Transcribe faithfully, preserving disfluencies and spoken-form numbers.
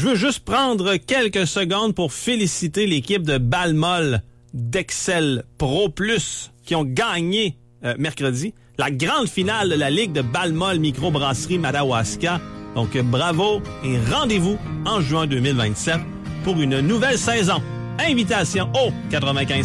Je veux juste prendre quelques secondes pour féliciter l'équipe de Balmol d'Excel Pro Plus qui ont gagné euh, mercredi la grande finale de la Ligue de Balmol Microbrasserie Madawaska. Donc euh, bravo et rendez-vous en juin deux mille vingt-sept pour une nouvelle saison. Invitation au quatre-vingt-quinze